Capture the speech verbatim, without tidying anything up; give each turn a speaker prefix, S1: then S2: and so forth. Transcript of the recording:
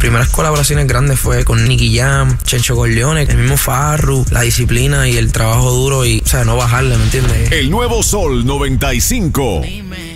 S1: primeras colaboraciones grandes fue con Nicky Jam, Chencho Corleone, el mismo Farru, la disciplina y el trabajo duro y, o sea, no bajarle, ¿me entiendes?
S2: El nuevo Sol noventa y cinco.